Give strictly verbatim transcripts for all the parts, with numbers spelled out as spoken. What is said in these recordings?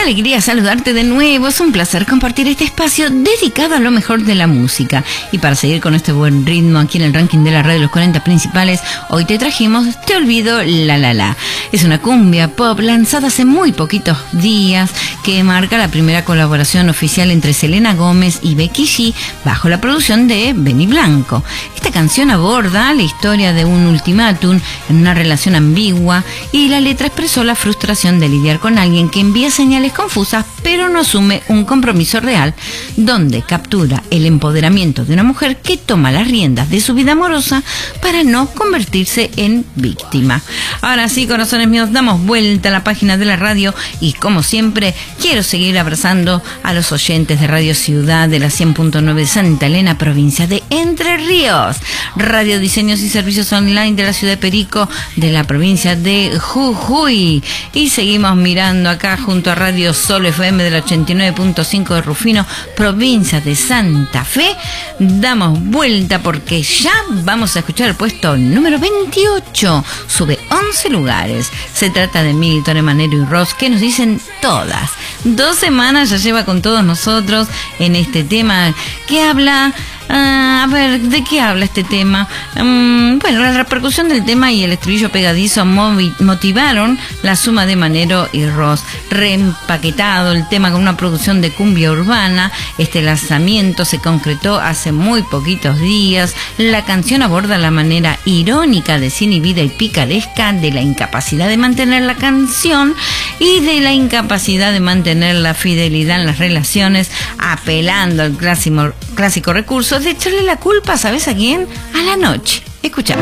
alegría saludarte de nuevo. Es un placer compartir este espacio dedicado a lo mejor de la música. Y para seguir con este buen ritmo aquí en el ranking de la radio de los cuarenta principales, hoy te trajimos Te Olvido La La La. Es una cumbia pop lanzada hace muy poquitos días que marca la primera colaboración oficial entre Selena Gómez y Becky G bajo la producción de Benny Blanco. Esta canción aborda la historia de un ultimátum en una relación ambigua y la letra expresó la frustración de lidiar con alguien que envía señales confusas pero no asume un compromiso real, donde captura el empoderamiento de una mujer que toma las riendas de su vida amorosa para no convertirse en víctima. Ahora sí, corazones míos, damos vuelta a la página de la radio y como siempre quiero seguir abrazando a los oyentes de Radio Ciudad de la cien punto nueve de Santa Elena, provincia de Entre Ríos, Radio Diseños y Servicios Online de la ciudad de Perico, de la provincia de Jujuy, y seguimos mirando acá junto a Radio Sol F M del ochenta y nueve punto cinco de Rufino, provincia de Santa Fe. Damos vuelta porque ya vamos a escuchar el puesto número veintiocho, sube once lugares. Se trata de Milton, Emanero y Ross, que nos dicen todas. Dos semanas ya lleva con todos nosotros en este tema que habla... Uh, a ver, ¿de qué habla este tema? Um, bueno, la repercusión del tema y el estribillo pegadizo movi- motivaron la suma de Manero y Ross. Reempaquetado el tema con una producción de cumbia urbana, este lanzamiento se concretó hace muy poquitos días. La canción aborda la manera irónica, desinhibida y picaresca de la incapacidad de mantener la canción y de la incapacidad de mantener la fidelidad en las relaciones, apelando al clásico, clásico recurso de echarle la culpa, ¿sabes a quién? A la noche. Escucha.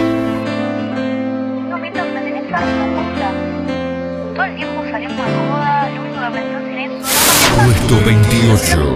No, Milton, me tenés harto, puta. Todo el tiempo saliendo a joda, lo único que pensás en eso. Puesto veintiocho.